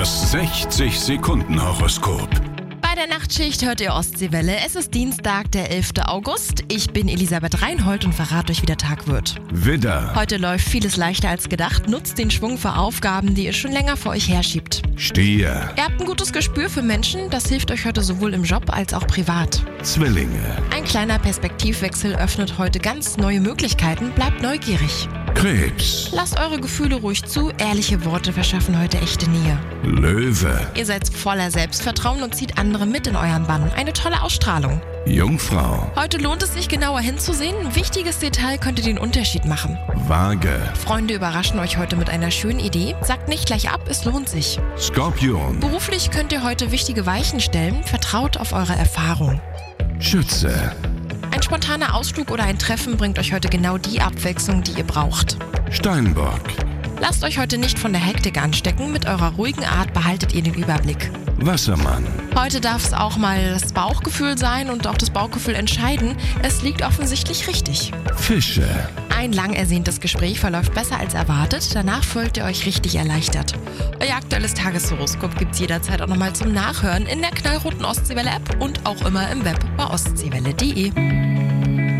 Das 60-Sekunden-Horoskop. Bei der Nachtschicht hört ihr Ostseewelle. Es ist Dienstag, der 11. August. Ich bin Elisabeth Reinhold und verrate euch, wie der Tag wird. Widder, Heute läuft vieles leichter als gedacht. Nutzt den Schwung für Aufgaben, die ihr schon länger vor euch herschiebt. Stier, Ihr habt ein gutes Gespür für Menschen. Das hilft euch heute sowohl im Job als auch privat. Zwillinge, Ein kleiner Perspektivwechsel öffnet heute ganz neue Möglichkeiten. Bleibt neugierig. Krebs, Lasst eure Gefühle ruhig zu. Ehrliche Worte verschaffen heute echte Nähe. Löwe, Ihr seid voller Selbstvertrauen und zieht andere mit in euren Bann. Eine tolle Ausstrahlung. Jungfrau, Heute lohnt es sich, genauer hinzusehen. Ein wichtiges Detail könnte den Unterschied machen. Waage, Freunde überraschen euch heute mit einer schönen Idee. Sagt nicht gleich ab, es lohnt sich. Skorpion, Beruflich könnt ihr heute wichtige Weichen stellen. Vertraut auf eure Erfahrung. Schütze, Ein spontaner Ausflug oder ein Treffen bringt euch heute genau die Abwechslung, die ihr braucht. Steinbock, Lasst euch heute nicht von der Hektik anstecken. Mit eurer ruhigen Art behaltet ihr den Überblick. Wassermann, Heute darf es auch mal das Bauchgefühl sein und auch das Bauchgefühl entscheiden. Es liegt offensichtlich richtig. Fische. Ein lang ersehntes Gespräch verläuft besser als erwartet. Danach fühlt ihr euch richtig erleichtert. Euer aktuelles Tageshoroskop gibt's jederzeit auch nochmal zum Nachhören in der knallroten Ostseewelle-App und auch immer im Web bei ostseewelle.de.